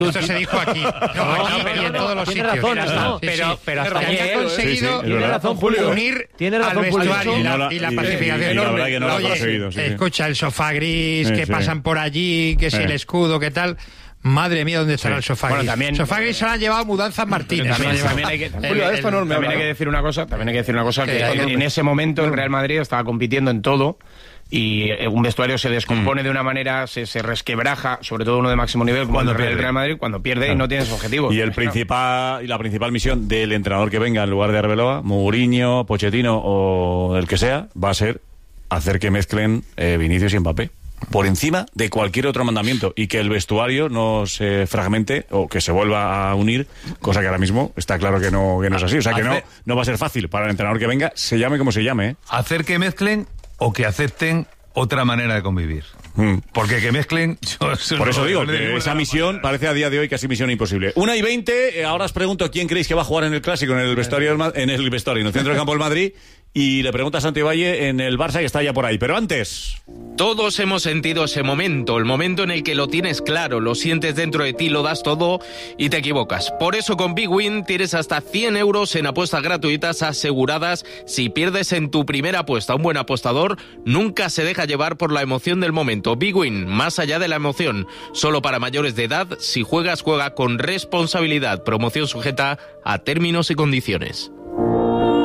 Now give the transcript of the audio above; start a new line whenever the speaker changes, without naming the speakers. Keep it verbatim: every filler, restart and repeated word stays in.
Esto se dijo aquí, no, aquí
no, pero
y en todos los
tiene
sitios.
razón,
Pero,
no,
sí,
pero,
sí.
pero hasta
que
ayer
ha conseguido
sí, sí,
tiene razón, Julio.
unir
Tiene razón,
al vestuario
Julio.
y la,
No la-
y la
y-
pacificación.
y la verdad que no lo ha
Oye,
conseguido, sí, sí.
escucha, el sofá gris,
Sí,
que
sí.
pasan por allí, que si
Sí.
el escudo, que tal... Madre mía, ¿dónde estará
Sí.
el sofá
Bueno,
gris?
también-
Sofá gris se lo han llevado Mudanzas Martínez.
También,
se lo han
también hay que,
llevado.
Julio,
El-
esto
el-
no, también hay que decir una cosa, también hay que decir una cosa,
Que
que
hay
en,
que-
en ese momento el Real Madrid estaba compitiendo en todo y eh, un vestuario se descompone de una manera, se, se resquebraja, sobre todo uno de máximo nivel como
Cuando
el Real,
pierde.
Real Madrid, cuando pierde y no tienes objetivos.
Y el
Claro.
principal y la principal misión del entrenador que venga en lugar de Arbeloa, Mourinho, Pochettino o el que sea, va a ser hacer que mezclen eh, Vinicius y Mbappé por encima de cualquier otro mandamiento y que el vestuario no se fragmente o que se vuelva a unir, cosa que ahora mismo está claro que no, que no es así. O sea que no,
Hace-
no va a ser fácil para el entrenador que venga, se llame como se llame. ¿eh?
Hacer que mezclen o que acepten otra manera de convivir.
Mm.
Porque que mezclen... yo
Por
no-
eso digo
no le
que
ninguna
esa
manera.
misión parece a día de hoy casi misión imposible. Una y veinte, eh, ahora os pregunto quién creéis que va a jugar en el Clásico, en el vestuario, del Ma- en el vestuario, en el centro del campo del Madrid, y le pregunta a Santi Valle en el Barça, que está ya por ahí. Pero antes...
Todos hemos sentido ese momento, el momento en el que lo tienes claro, lo sientes dentro de ti, lo das todo y te equivocas. Por eso con Big Win tienes hasta cien euros en apuestas gratuitas aseguradas si pierdes en tu primera apuesta. Un buen apostador nunca se deja llevar por la emoción del momento. Big Win, más allá de la emoción, solo para mayores de edad. Si juegas, juega con responsabilidad. Promoción sujeta a términos y condiciones.